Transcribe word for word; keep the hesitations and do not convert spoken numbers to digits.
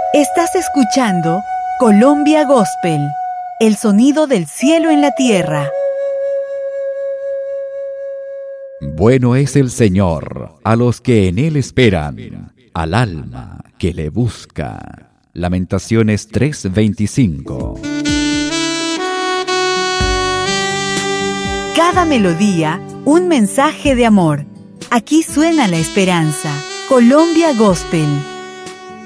Estás escuchando Colombia Gospel, el sonido del cielo en la tierra. Bueno es el Señor a los que en Él esperan, al alma que le busca. Lamentaciones tres veinticinco. Cada melodía, un mensaje de amor. Aquí suena la esperanza. Colombia Gospel.